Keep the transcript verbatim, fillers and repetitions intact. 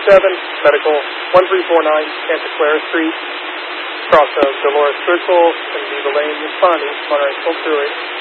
seven, medical one three four nine Santa Clara Street, cross of Dolores Circle and Viva Lane, responding, Monterey twelve oh eight.